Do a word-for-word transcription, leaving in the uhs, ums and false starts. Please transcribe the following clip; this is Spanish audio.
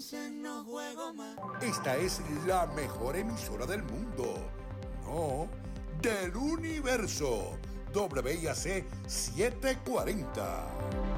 veces no juego más. Esta es la mejor emisora del mundo. No, del universo. W I A C setecientos cuarenta.